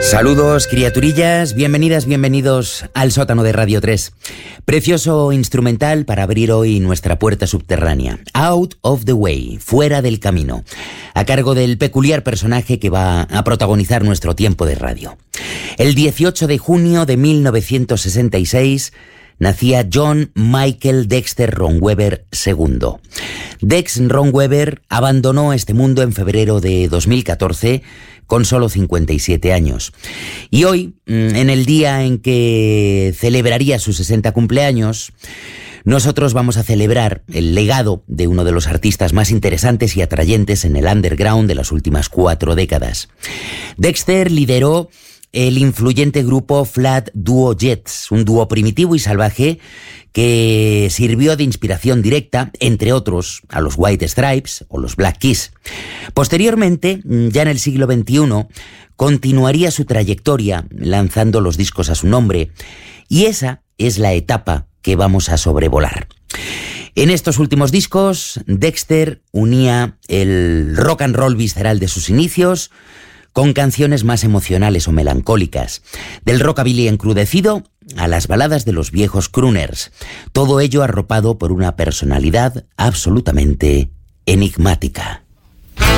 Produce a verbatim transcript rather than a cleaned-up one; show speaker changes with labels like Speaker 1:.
Speaker 1: Saludos, criaturillas, bienvenidas, bienvenidos al sótano de Radio tres. Precioso instrumental para abrir hoy nuestra puerta subterránea. Out of the Way, fuera del camino, a cargo del peculiar personaje que va a protagonizar nuestro tiempo de radio. El dieciocho de junio de mil novecientos sesenta y seis nacía John Michael Dexter Romweber segundo. Dex Romweber abandonó este mundo en febrero de dos mil catorce con solo cincuenta y siete años. Y hoy, en el día en que celebraría sus sesenta cumpleaños, nosotros vamos a celebrar el legado de uno de los artistas más interesantes y atrayentes en el underground de las últimas cuatro décadas. Dexter lideró el influyente grupo Flat Duo Jets, un dúo primitivo y salvaje que sirvió de inspiración directa, entre otros, a los White Stripes o los Black Keys. Posteriormente, ya en el siglo veintiuno, continuaría su trayectoria lanzando los discos a su nombre, y esa es la etapa que vamos a sobrevolar. En estos últimos discos, Dexter unía el rock and roll visceral de sus inicios con canciones más emocionales o melancólicas, del rockabilly encrudecido a las baladas de los viejos crooners, todo ello arropado por una personalidad absolutamente enigmática.